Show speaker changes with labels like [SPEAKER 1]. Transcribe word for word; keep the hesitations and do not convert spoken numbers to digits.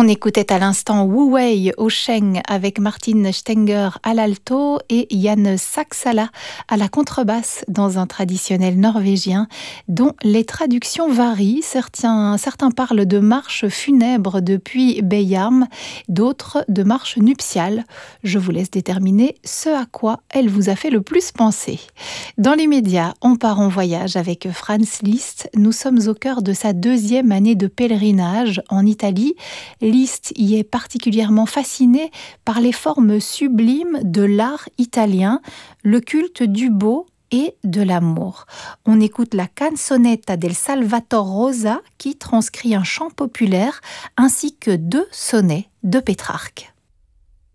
[SPEAKER 1] On écoutait à l'instant Wu Wei au sheng avec Martin Stenger à l'alto et Jan Saksala à la contrebasse dans un traditionnel norvégien dont les traductions varient. Certains, certains parlent de marche funèbre depuis Beyarm, d'autres de marche nuptiale. Je vous laisse déterminer ce à quoi elle vous a fait le plus penser. Dans l'immédiat, on part en voyage avec Franz Liszt. Nous sommes au cœur de sa deuxième année de pèlerinage en Italie. Liszt y est particulièrement fasciné par les formes sublimes de l'art italien, le culte du beau et de l'amour. On écoute la Canzonetta del Salvator Rosa qui transcrit un chant populaire ainsi que deux sonnets de Pétrarque.